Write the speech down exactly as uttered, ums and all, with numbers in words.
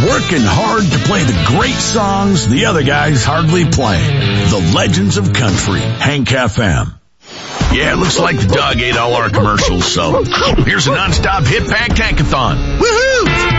working hard to play the great songs the other guys hardly play. The Legends of Country, Hank F M. Yeah, it looks like the dog ate all our commercials, so here's a non-stop hit pack tankathon. Woohoo!